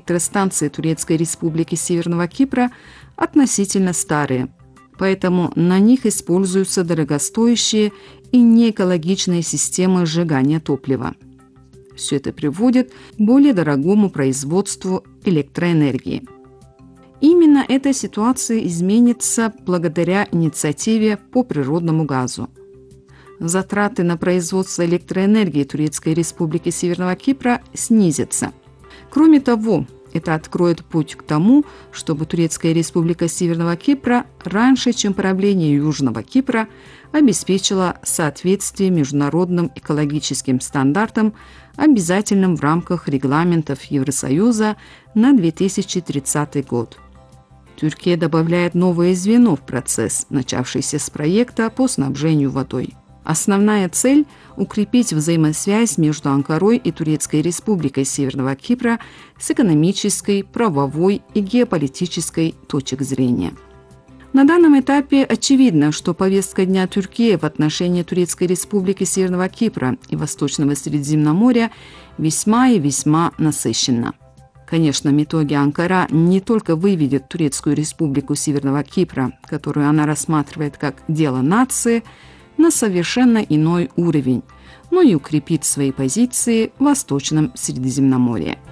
электростанции Турецкой Республики Северного Кипра относительно старые, поэтому на них используются дорогостоящие и неэкологичные системы сжигания топлива. Все это приводит к более дорогому производству электроэнергии. Именно эта ситуация изменится благодаря инициативе по природному газу. Затраты на производство электроэнергии Турецкой Республики Северного Кипра снизятся. Кроме того, это откроет путь к тому, чтобы Турецкая Республика Северного Кипра раньше, чем правление Южного Кипра, обеспечила соответствие международным экологическим стандартам, обязательным в рамках регламентов Евросоюза на 2030 год. Турция добавляет новое звено в процесс, начавшийся с проекта по снабжению водой. Основная цель – укрепить взаимосвязь между Анкарой и Турецкой Республикой Северного Кипра с экономической, правовой и геополитической точек зрения. На данном этапе очевидно, что повестка дня Турции в отношении Турецкой Республики Северного Кипра и Восточного Средиземноморья весьма и весьма насыщена. Конечно, в итоге Анкара не только выведет Турецкую Республику Северного Кипра, которую она рассматривает как дело нации, на совершенно иной уровень, но и укрепит свои позиции в Восточном Средиземноморье.